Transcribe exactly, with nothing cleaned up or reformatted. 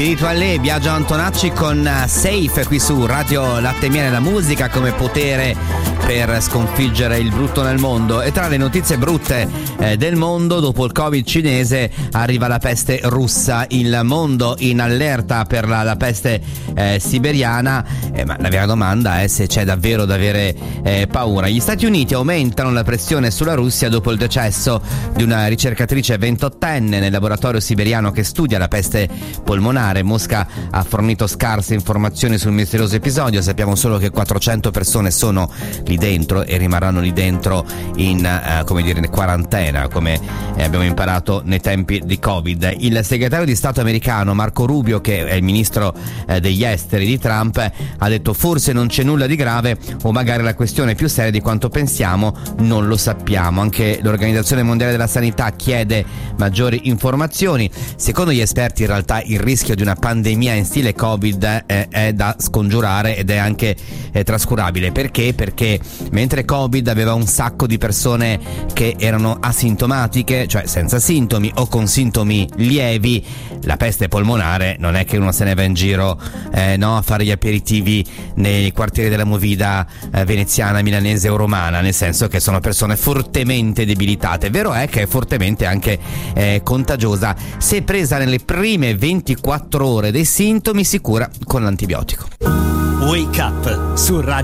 Spirituale, Biagio Antonacci con Safe qui su Radio Latte e Miele, la musica come potere per sconfiggere il brutto nel mondo. E tra le notizie brutte eh, del mondo, dopo il Covid cinese arriva la peste russa, il mondo in allerta per la, la peste eh, siberiana, eh, ma la vera domanda è se c'è davvero da avere eh, paura. Gli Stati Uniti aumentano la pressione sulla Russia dopo il decesso di una ricercatrice ventottenne nel laboratorio siberiano che studia la peste polmonare. Mosca ha fornito scarse informazioni sul misterioso episodio, sappiamo solo che quattrocento persone sono lì dentro e rimarranno lì dentro in eh, come dire in quarantena, come eh, abbiamo imparato nei tempi di Covid. Il segretario di Stato americano Marco Rubio, che è il ministro eh, degli esteri di Trump, ha detto forse non c'è nulla di grave o magari la questione è più seria di quanto pensiamo, non lo sappiamo. Anche l'Organizzazione Mondiale della Sanità chiede maggiori informazioni. Secondo gli esperti in realtà il rischio di una pandemia in stile Covid è, è da scongiurare ed è anche è trascurabile. Perché? Perché mentre Covid aveva un sacco di persone che erano asintomatiche, cioè senza sintomi o con sintomi lievi, la peste polmonare non è che uno se ne va in giro eh, no, a fare gli aperitivi nei quartieri della movida eh, veneziana, milanese o romana, nel senso che sono persone fortemente debilitate. Vero è che è fortemente anche eh, contagiosa. Se presa nelle prime ventiquattro ore dei sintomi si cura con l'antibiotico. Wake Up su Radio